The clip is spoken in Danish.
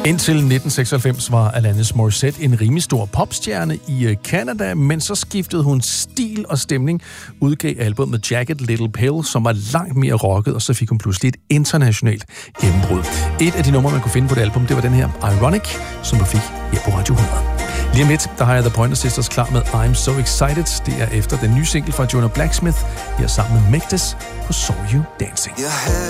Indtil 1996 var Alanis Morissette en rimelig stor popstjerne i Canada, men så skiftede hun stil og stemning, udgav albumet Jagged Little Pill, som var langt mere rocket, og så fik hun pludselig et internationalt gennembrud. Et af de numre, man kunne finde på det album, det var den her Ironic, som du fik her på Radio 100. Lige om lidt, der har jeg The Pointer Sisters klar med I'm So Excited. Det er efter den nye single fra Jonah Blacksmith, her sammen med Mektes på Saw You Dancing.